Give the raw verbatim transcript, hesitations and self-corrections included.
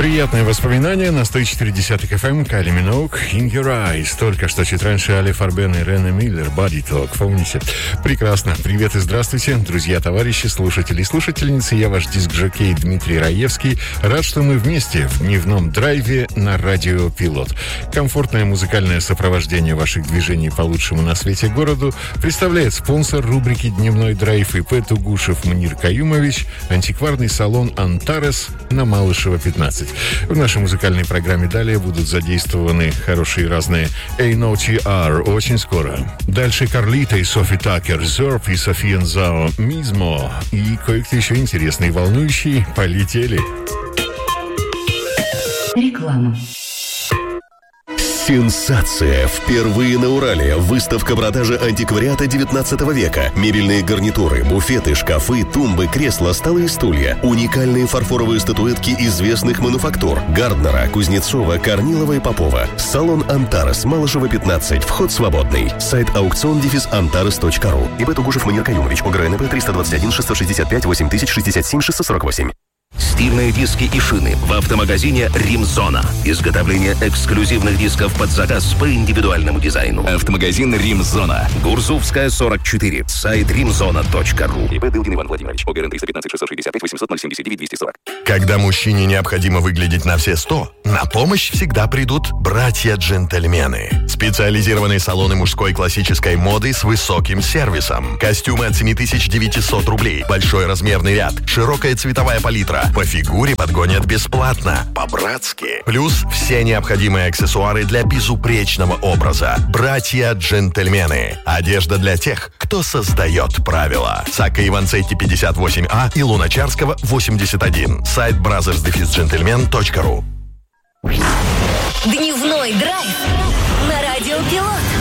Приятные воспоминания на сто четыре десятых эф эм, Кайли Миноуг, In Your Eyes. Только что чуть раньше Али Фарбен и Рене Миллер, Body Talk, помните? Прекрасно. Привет и здравствуйте, друзья, товарищи, слушатели и слушательницы. Я ваш диск-жокей Дмитрий Раевский. Рад, что мы вместе в дневном драйве на радио Пилот. Комфортное музыкальное сопровождение ваших движений по лучшему на свете городу представляет спонсор рубрики «Дневной драйв» ИП Тугушев Мнир Каюмович, антикварный салон «Антарес» на Малышева, пятнадцать. В нашей музыкальной программе далее будут задействованы хорошие разные Эй Но Ти Ар очень скоро. Дальше Карлита и Софи Такер, Зерф и София Нзао, Мизмо и кое-кто еще интересный и волнующий. Полетели. Реклама. Сенсация! Впервые на Урале. Выставка-продажа антиквариата девятнадцатого века. Мебельные гарнитуры, буфеты, шкафы, тумбы, кресла, столы и стулья. Уникальные фарфоровые статуэтки известных мануфактур. Гарднера, Кузнецова, Корнилова и Попова. Салон «Антарес», Малышева, пятнадцать. Вход свободный. Сайт аукцион дефис антарес точка ру. ИП Тугушев Мнир Каюмович. ОГРНП триста двадцать один шестьсот шестьдесят пять восемь тысяч шестьдесят семь шестьсот сорок восемь. Стильные диски и шины в автомагазине «Римзона». Изготовление эксклюзивных дисков под заказ по индивидуальному дизайну. Автомагазин «Римзона». Гурзувская, сорок четыре. Сайт римзона точка ру. ИП Дылгин Иван Владимирович. ОГРН триста пятнадцать шестьсот шестьдесят пять восемьсот семьдесят девять двести сорок. Когда мужчине необходимо выглядеть на все сто, на помощь всегда придут братья-джентльмены. Специализированные салоны мужской классической моды с высоким сервисом. Костюмы от семь тысяч девятьсот рублей. Большой размерный ряд. Широкая цветовая палитра. По фигуре подгонят бесплатно. По-братски. Плюс все необходимые аксессуары для безупречного образа. Братья-джентльмены. Одежда для тех, кто создает правила. Сакка Иванцетти пятьдесят восемь А и Луначарского восемьдесят один. Сайт бразерс дефис джентльмен точка ру. Дневной драйв на радио Пилот.